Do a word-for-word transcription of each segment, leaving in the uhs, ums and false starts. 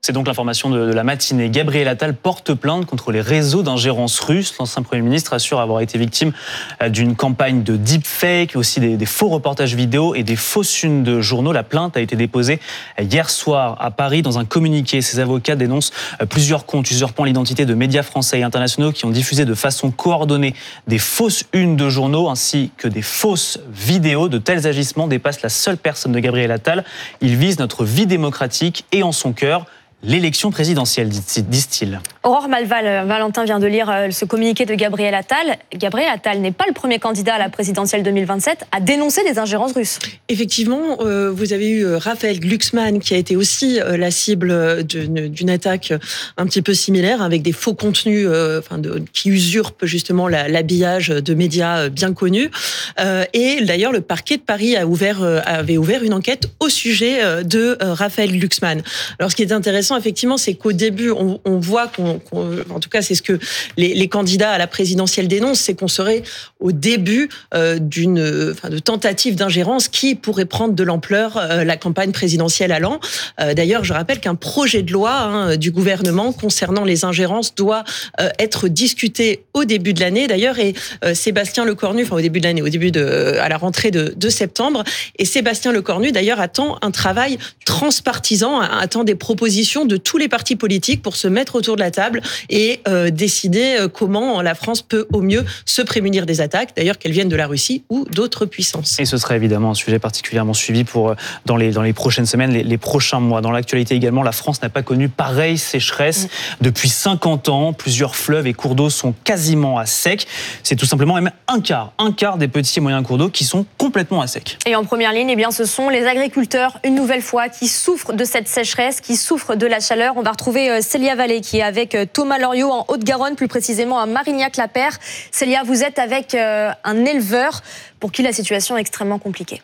C'est donc l'information de, de la matinée. Gabriel Attal porte plainte contre les réseaux d'ingérence russe. L'ancien Premier ministre assure avoir été victime d'une campagne de deepfake, aussi des, des faux reportages vidéo et des fausses unes de journaux. La plainte a été déposée hier soir à Paris. Dans un communiqué, ses avocats dénoncent plusieurs comptes usurpant l'identité de médias français et internationaux qui ont diffusé de façon coordonnée des fausses unes de journaux ainsi que des fausses vidéos. De tels agissements dépassent la seule personne de Gabriel Attal. Ils visent notre vie démocratique et en son cœur, l'élection présidentielle, disent-ils. Aurore Malval, Valentin vient de lire ce communiqué de Gabriel Attal. Gabriel Attal n'est pas le premier candidat à la présidentielle deux mille vingt-sept à dénoncer des ingérences russes. Effectivement, euh, vous avez eu Raphaël Glucksmann qui a été aussi euh, la cible d'une, d'une attaque un petit peu similaire avec des faux contenus euh, enfin de, qui usurpent justement la, l'habillage de médias bien connus. Euh, et d'ailleurs, le parquet de Paris a ouvert, euh, avait ouvert une enquête au sujet de euh, Raphaël Glucksmann. Alors, ce qui est intéressant, effectivement, c'est qu'au début, on, on voit qu'on, qu'on, en tout cas, c'est ce que les, les candidats à la présidentielle dénoncent, c'est qu'on serait au début euh, d'une, enfin, de tentative d'ingérence qui pourrait prendre de l'ampleur euh, la campagne présidentielle allant. Euh, d'ailleurs, je rappelle qu'un projet de loi hein, du gouvernement concernant les ingérences doit euh, être discuté au début de l'année. D'ailleurs, et euh, Sébastien Lecornu, enfin au début de l'année, au début de, à la rentrée de, de septembre, et Sébastien Lecornu, d'ailleurs, attend un travail transpartisan, attend des propositions de tous les partis politiques pour se mettre autour de la table et euh, décider euh, comment la France peut au mieux se prémunir des attaques, d'ailleurs qu'elles viennent de la Russie ou d'autres puissances. Et ce serait évidemment un sujet particulièrement suivi pour, dans, les, dans les prochaines semaines, les, les prochains mois. Dans l'actualité également, la France n'a pas connu pareille sécheresse mmh. depuis cinquante ans. Plusieurs fleuves et cours d'eau sont quasiment à sec. C'est tout simplement même un quart, un quart des petits et moyens cours d'eau qui sont complètement à sec. Et en première ligne, eh bien, ce sont les agriculteurs, une nouvelle fois, qui souffrent de cette sécheresse, qui souffrent de la chaleur. On va retrouver Célia Vallée qui est avec Thomas Loriot en Haute-Garonne, plus précisément à Marignac-la-Père. Célia, vous êtes avec un éleveur pour qui la situation est extrêmement compliquée.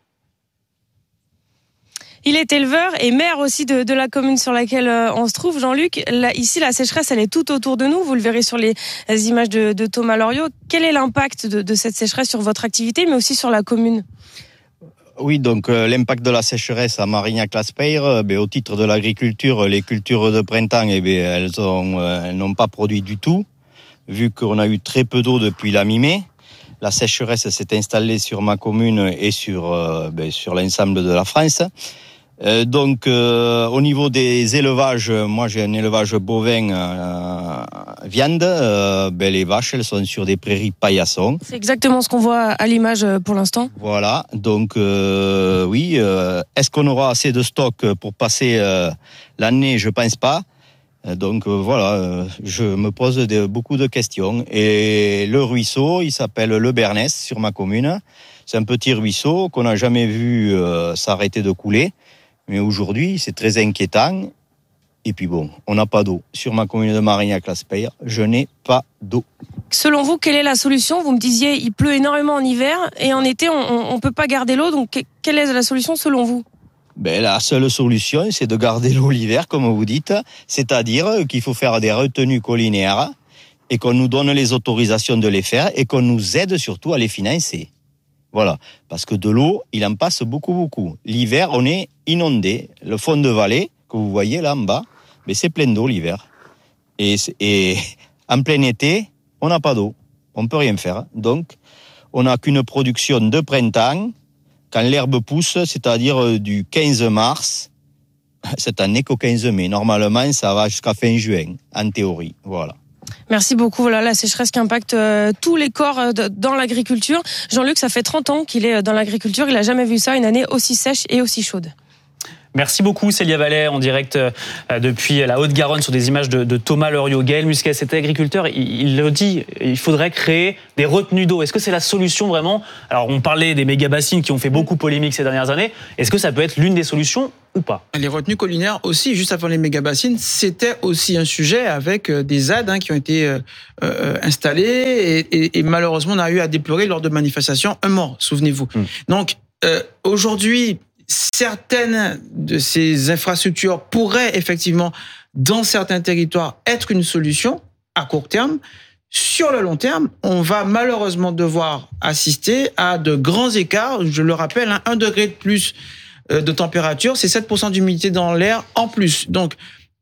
Il est éleveur et maire aussi de, de la commune sur laquelle on se trouve. Jean-Luc, là, ici, la sécheresse, elle est tout autour de nous. Vous le verrez sur les images de, de Thomas Loriot. Quel est l'impact de, de cette sécheresse sur votre activité, mais aussi sur la commune ? Oui, donc euh, l'impact de la sécheresse à Marignac-la-Père, euh, ben, au titre de l'agriculture, les cultures de printemps, eh ben, elles, ont, euh, elles n'ont pas produit du tout, vu qu'on a eu très peu d'eau depuis la mi-mai. La sécheresse s'est installée sur ma commune et sur, euh, ben, sur l'ensemble de la France. Euh, donc, euh, au niveau des élevages, moi j'ai un élevage bovin euh, viande. Euh, ben, les vaches, elles sont sur des prairies paillassons. C'est exactement ce qu'on voit à l'image pour l'instant. Voilà. Donc, euh, oui. Euh, est-ce qu'on aura assez de stock pour passer euh, l'année ? Je pense pas. Donc euh, voilà, euh, je me pose de, beaucoup de questions. Et le ruisseau, il s'appelle le Bernès sur ma commune. C'est un petit ruisseau qu'on n'a jamais vu euh, s'arrêter de couler. Mais aujourd'hui, c'est très inquiétant. Et puis bon, on n'a pas d'eau. Sur ma commune de Marignac-la-Père, je n'ai pas d'eau. Selon vous, quelle est la solution ? Vous me disiez, il pleut énormément en hiver et en été, on ne peut pas garder l'eau. Donc, quelle est la solution selon vous ? Ben, la seule solution, c'est de garder l'eau l'hiver, comme vous dites. C'est-à-dire qu'il faut faire des retenues collinaires et qu'on nous donne les autorisations de les faire et qu'on nous aide surtout à les financer. Voilà, parce que de l'eau, il en passe beaucoup, beaucoup. L'hiver, on est inondé. Le fond de vallée, que vous voyez là en bas, mais c'est plein d'eau l'hiver. Et, et en plein été, on n'a pas d'eau. On ne peut rien faire. Donc, on n'a qu'une production de printemps quand l'herbe pousse, c'est-à-dire du quinze mars. Cette année qu'au quinze mai. Normalement, ça va jusqu'à fin juin, en théorie. Voilà. Merci beaucoup. Voilà la sécheresse qui impacte euh, tous les corps euh, de, dans l'agriculture. Jean-Luc, ça fait trente ans qu'il est dans l'agriculture. Il n'a jamais vu ça, une année aussi sèche et aussi chaude. Merci beaucoup Célia Vallée en direct euh, depuis la Haute-Garonne sur des images de, de Thomas Loriot. Gaël Musquet, cet agriculteur, il, il le dit, il faudrait créer des retenues d'eau. Est-ce que c'est la solution vraiment ? Alors on parlait des méga-bassines qui ont fait beaucoup polémique ces dernières années. Est-ce que ça peut être l'une des solutions ou pas ? Les retenues collinaires aussi, juste avant les méga-bassines, c'était aussi un sujet avec des Z A D hein, qui ont été euh, euh, installées et, et, et malheureusement on a eu à déplorer lors de manifestations un mort, souvenez-vous. Mmh. Donc euh, aujourd'hui, certaines de ces infrastructures pourraient effectivement, dans certains territoires, être une solution à court terme. Sur le long terme, on va malheureusement devoir assister à de grands écarts. Je le rappelle, hein, un degré de plus de température, c'est sept pour cent d'humidité dans l'air en plus. Donc,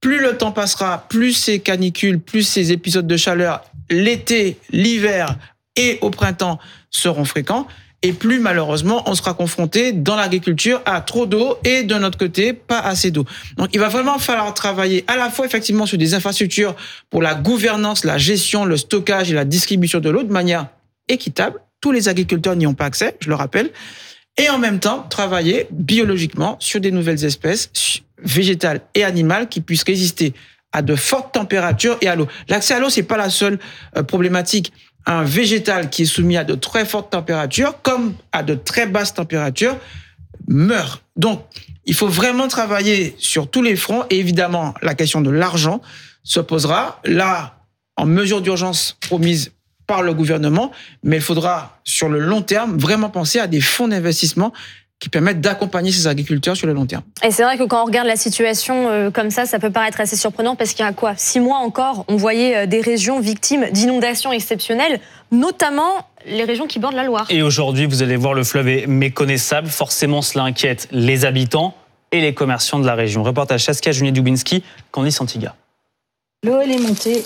plus le temps passera, plus ces canicules, plus ces épisodes de chaleur, l'été, l'hiver et au printemps seront fréquents. Et plus, malheureusement, on sera confronté dans l'agriculture à trop d'eau et de notre côté, pas assez d'eau. Donc, il va vraiment falloir travailler à la fois, effectivement, sur des infrastructures pour la gouvernance, la gestion, le stockage et la distribution de l'eau de manière équitable. Tous les agriculteurs n'y ont pas accès, je le rappelle. Et en même temps, travailler biologiquement sur des nouvelles espèces végétales et animales qui puissent résister à de fortes températures et à l'eau. L'accès à l'eau, c'est pas la seule problématique. Un végétal qui est soumis à de très fortes températures, comme à de très basses températures, meurt. Donc, il faut vraiment travailler sur tous les fronts. Et évidemment, la question de l'argent se posera. Là, en mesure d'urgence promise par le gouvernement, mais il faudra, sur le long terme, vraiment penser à des fonds d'investissement qui permettent d'accompagner ces agriculteurs sur le long terme. Et c'est vrai que quand on regarde la situation euh, comme ça, ça peut paraître assez surprenant parce qu'il y a quoi, six mois encore, on voyait euh, des régions victimes d'inondations exceptionnelles, notamment les régions qui bordent la Loire. Et aujourd'hui, vous allez voir, le fleuve est méconnaissable. Forcément, cela inquiète les habitants et les commerçants de la région. Reportage Saskia Junier-Dubinski, Candice Antiga. L'eau, elle est montée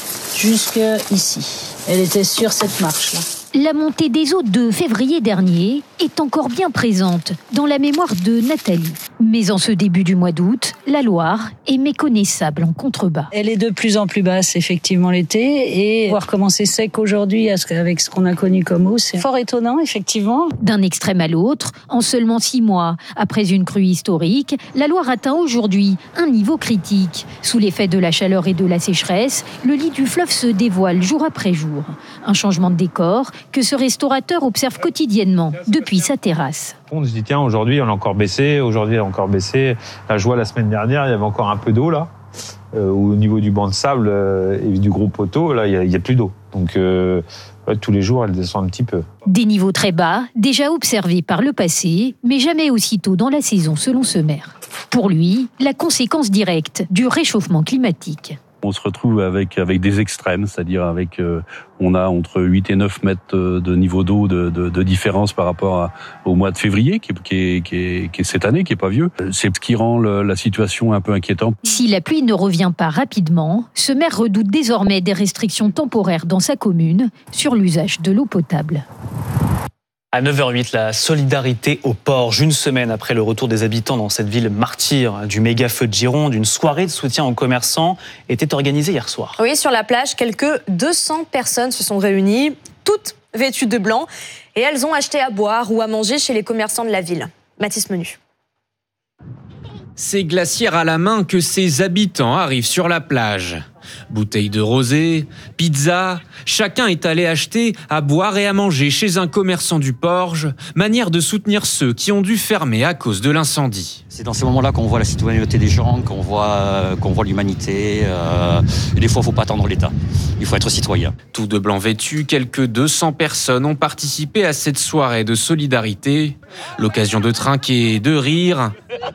jusqu'ici. Elle était sur cette marche-là. La montée des eaux de février dernier est encore bien présente dans la mémoire de Nathalie. Mais en ce début du mois d'août, la Loire est méconnaissable en contrebas. Elle est de plus en plus basse, effectivement, l'été. Et voir comment c'est sec aujourd'hui avec ce qu'on a connu comme eau, c'est fort étonnant, effectivement. D'un extrême à l'autre, en seulement six mois, après une crue historique, la Loire atteint aujourd'hui un niveau critique. Sous l'effet de la chaleur et de la sécheresse, le lit du fleuve se dévoile jour après jour. Un changement de décor que ce restaurateur observe quotidiennement depuis sa terrasse. On se dit tiens, aujourd'hui on a encore baissé, aujourd'hui on a encore baissé. Là je vois la semaine dernière, il y avait encore un peu d'eau là. Euh, au niveau du banc de sable euh, et du gros poteau, là il n'y a, a plus d'eau. Donc euh, ouais, tous les jours elle descend un petit peu. Des niveaux très bas, déjà observés par le passé, mais jamais aussitôt dans la saison selon ce maire. Pour lui, la conséquence directe du réchauffement climatique. On se retrouve avec avec des extrêmes, c'est-à-dire avec euh, on a entre huit et neuf mètres de niveau d'eau de, de, de différence par rapport à, au mois de février, qui est, qui, est, qui, est, qui est cette année, qui est pas vieux. C'est ce qui rend le, la situation un peu inquiétante. Si la pluie ne revient pas rapidement, ce maire redoute désormais des restrictions temporaires dans sa commune sur l'usage de l'eau potable. À neuf heures huit, la solidarité au Porge. Une semaine après le retour des habitants dans cette ville martyre du méga feu de Gironde, une soirée de soutien aux commerçants était organisée hier soir. Oui, sur la plage, quelques deux cents personnes se sont réunies, toutes vêtues de blanc, et elles ont acheté à boire ou à manger chez les commerçants de la ville. Mathis Menu. C'est glacière à la main que ces habitants arrivent sur la plage. Bouteilles de rosé, pizza, chacun est allé acheter à boire et à manger chez un commerçant du Porge, manière de soutenir ceux qui ont dû fermer à cause de l'incendie. C'est dans ces moments-là qu'on voit la citoyenneté des gens, qu'on voit, qu'on voit l'humanité. Euh, et des fois, il ne faut pas attendre l'État. Il faut être citoyen. Tout de blanc vêtu, quelques deux cents personnes ont participé à cette soirée de solidarité. L'occasion de trinquer, de rire.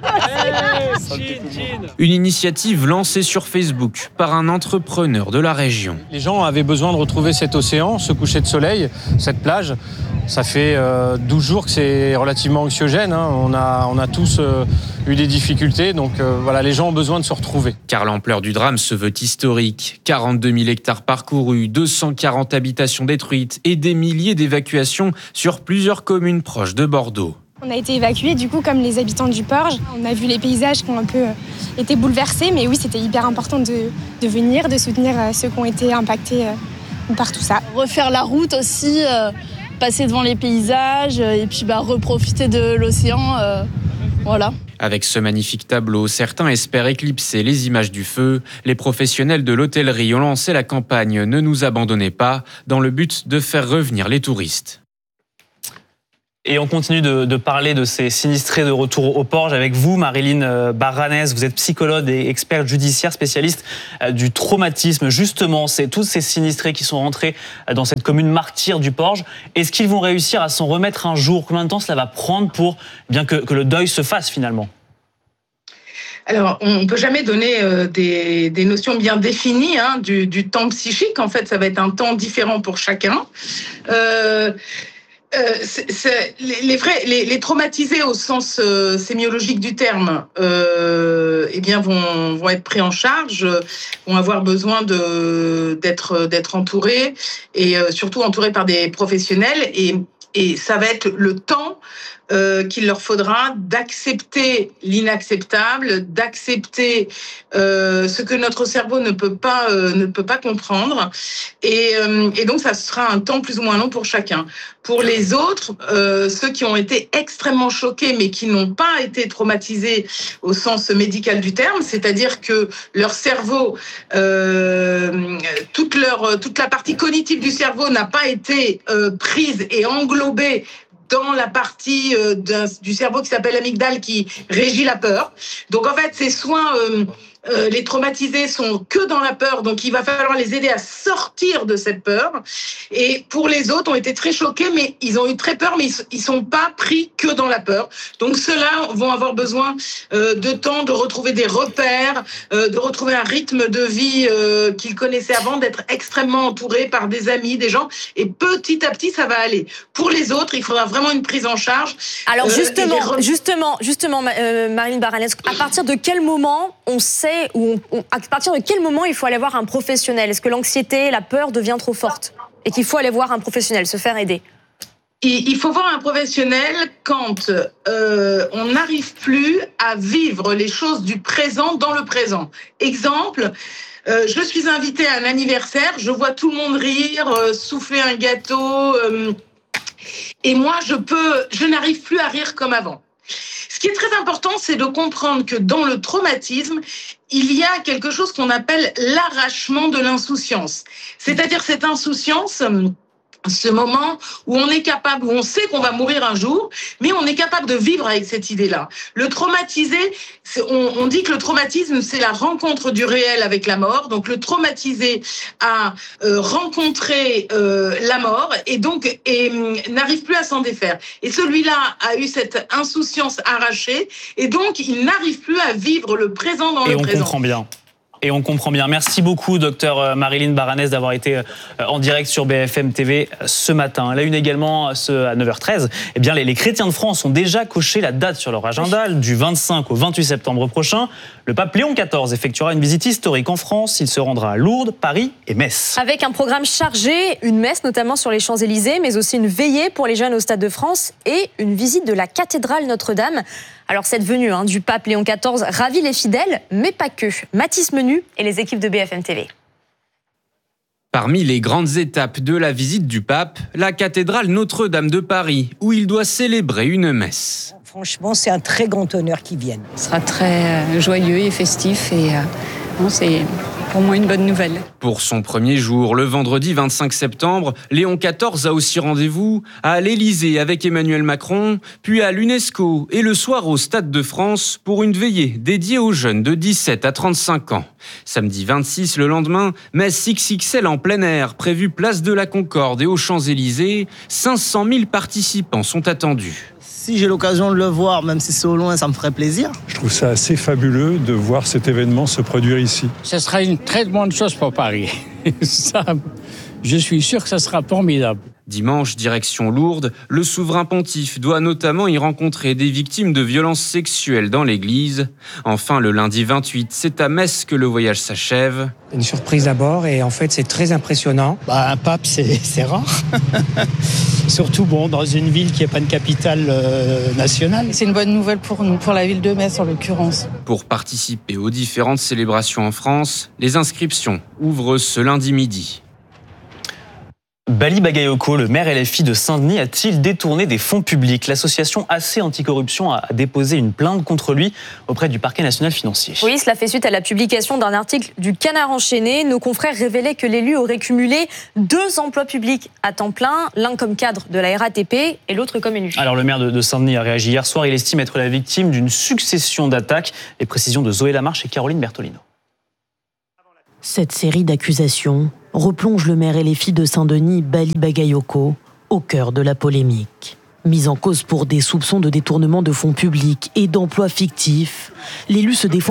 Une initiative lancée sur Facebook par un entrepreneur de la région. Les gens avaient besoin de retrouver cet océan, ce coucher de soleil, cette plage. Ça fait euh, douze jours que c'est relativement anxiogène. Hein. On a, on a tous euh, eu des difficultés, donc euh, voilà, les gens ont besoin de se retrouver. Car l'ampleur du drame se veut historique. quarante-deux mille hectares parcourus, deux cent quarante habitations détruites et des milliers d'évacuations sur plusieurs communes proches de Bordeaux. On a été évacués, du coup, comme les habitants du Porge. On a vu les paysages qui ont un peu été bouleversés, mais oui, c'était hyper important de, de venir, de soutenir ceux qui ont été impactés par tout ça. Refaire la route aussi, euh, passer devant les paysages et puis bah, reprofiter de l'océan, euh, voilà. Avec ce magnifique tableau, certains espèrent éclipser les images du feu. Les professionnels de l'hôtellerie ont lancé la campagne « Ne nous abandonnez pas » dans le but de faire revenir les touristes. Et on continue de, de parler de ces sinistrés de retour au Porge avec vous, Marilyn Barranès. Vous êtes psychologue et experte judiciaire, spécialiste du traumatisme. Justement, c'est tous ces sinistrés qui sont rentrés dans cette commune martyre du Porge. Est-ce qu'ils vont réussir à s'en remettre un jour? Combien de temps cela va prendre pour bien que, que le deuil se fasse finalement? Alors, on ne peut jamais donner euh, des, des notions bien définies hein, du, du temps psychique. En fait, ça va être un temps différent pour chacun. Euh, Euh, c'est, c'est, les, les, vrais, les, les traumatisés au sens euh, sémiologique du terme, euh, eh bien, vont, vont être pris en charge, vont avoir besoin de, d'être, d'être entourés et euh, surtout entourés par des professionnels. Et, et ça va être le temps Euh, qu'il leur faudra d'accepter l'inacceptable, d'accepter euh, ce que notre cerveau ne peut pas euh, ne peut pas comprendre, et, euh, et donc ça sera un temps plus ou moins long pour chacun. Pour les autres, euh, ceux qui ont été extrêmement choqués mais qui n'ont pas été traumatisés au sens médical du terme, c'est-à-dire que leur cerveau, euh, toute leur toute la partie cognitive du cerveau n'a pas été euh, prise et englobée dans la partie euh, du cerveau qui s'appelle l'amygdale qui régit la peur. Donc en fait, ces soins, euh, euh, les traumatisés sont que dans la peur, donc il va falloir les aider à sortir de cette peur. Et pour les autres, ont été très choqués, mais ils ont eu très peur, mais ils, ils sont pas pris que dans la peur. Donc ceux-là vont avoir besoin euh, de temps, de retrouver des repères, euh, de retrouver un rythme de vie euh, qu'ils connaissaient avant, d'être extrêmement entourés par des amis, des gens. Et petit à petit, ça va aller. Pour les autres, il faudra vraiment une prise en charge. Alors justement, euh, re... justement, justement, euh, Maryline Baranes, à partir de quel moment on sait, ou on, on, à partir de quel moment il faut aller voir un professionnel? Est-ce que l'anxiété, la peur devient trop forte et qu'il faut aller voir un professionnel, se faire aider? Il faut voir un professionnel quand euh, on n'arrive plus à vivre les choses du présent dans le présent. Exemple, euh, je suis invitée à un anniversaire, je vois tout le monde rire, euh, souffler un gâteau, euh, et moi, je peux, je n'arrive plus à rire comme avant. Ce qui est très important, c'est de comprendre que dans le traumatisme, il y a quelque chose qu'on appelle l'arrachement de l'insouciance. C'est-à-dire cette insouciance, ce moment où on est capable, où on sait qu'on va mourir un jour, mais on est capable de vivre avec cette idée-là. Le traumatisé, on, on dit que le traumatisme, c'est la rencontre du réel avec la mort. Donc le traumatisé a euh, rencontré euh, la mort et donc et, euh, n'arrive plus à s'en défaire. Et celui-là a eu cette insouciance arrachée et donc il n'arrive plus à vivre le présent dans et le on présent. Comprend bien. Et on comprend bien. Merci beaucoup, docteur Maryline Baranes, d'avoir été en direct sur B F M T V ce matin. La une également, ce, à neuf heures treize. Eh bien, les, les chrétiens de France ont déjà coché la date sur leur agenda. Du vingt-cinq au vingt-huit septembre prochain, le pape Léon quatorze effectuera une visite historique en France. Il se rendra à Lourdes, Paris et Metz. Avec un programme chargé, une messe notamment sur les Champs-Élysées, mais aussi une veillée pour les jeunes au Stade de France et une visite de la cathédrale Notre-Dame. Alors cette venue hein, du pape Léon quatorze ravit les fidèles, mais pas que. Mathis Menu et les équipes de B F M T V. Parmi les grandes étapes de la visite du pape, la cathédrale Notre-Dame de Paris, où il doit célébrer une messe. Franchement, c'est un très grand honneur qu'il vienne. Ce sera très joyeux et festif et euh, non, c'est pour moi une bonne nouvelle. Pour son premier jour, le vendredi vingt-cinq septembre, Léon quatorze a aussi rendez-vous à l'Élysée avec Emmanuel Macron, puis à l'UNESCO et le soir au Stade de France pour une veillée dédiée aux jeunes de dix-sept à trente-cinq ans. Samedi vingt-six, le lendemain, messe X X L en plein air, prévue place de la Concorde et aux Champs-Élysées. cinq cent mille participants sont attendus. Si j'ai l'occasion de le voir, même si c'est au loin, ça me ferait plaisir. Je trouve ça assez fabuleux de voir cet événement se produire ici. Ce sera une très bonne chose pour Paris. Ça, je suis sûr que ça sera formidable. Dimanche, direction Lourdes, le souverain pontife doit notamment y rencontrer des victimes de violences sexuelles dans l'église. Enfin, le lundi vingt-huit, c'est à Metz que le voyage s'achève. Une surprise d'abord et en fait c'est très impressionnant. Bah, un pape, c'est, c'est rare. Surtout bon, dans une ville qui n'est pas une capitale euh, nationale. C'est une bonne nouvelle pour nous, pour la ville de Metz en l'occurrence. Pour participer aux différentes célébrations en France, les inscriptions ouvrent ce lundi midi. Bali Bagayoko, le maire L F I de Saint-Denis, a-t-il détourné des fonds publics? L'association A C Anticorruption a déposé une plainte contre lui auprès du parquet national financier. Oui, cela fait suite à la publication d'un article du Canard enchaîné. Nos confrères révélaient que l'élu aurait cumulé deux emplois publics à temps plein, l'un comme cadre de la R A T P et l'autre comme élu. Alors le maire de Saint-Denis a réagi hier soir. Il estime être la victime d'une succession d'attaques. Les précisions de Zoé Lamarche et Caroline Bertolino. Cette série d'accusations replonge le maire L F I de Saint-Denis, Bali Bagayoko, au cœur de la polémique. Mis en cause pour des soupçons de détournement de fonds publics et d'emplois fictifs, l'élu se défend